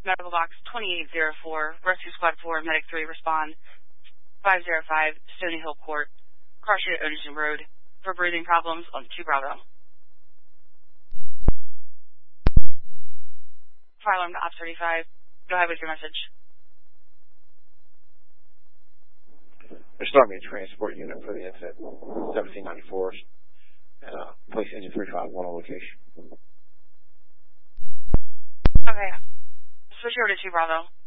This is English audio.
Medical Box 2804, Rescue Squad 4, Medic 3, respond. 505, Stony Hill Court, Car Street, Odenton Road, for breathing problems on 2 Bravo. Fire alarm to Op 35. Go ahead with your message. Restore me a transport unit for the incident. 1794. And police engine 351 on location. Okay. Switch over to 2 Bravo.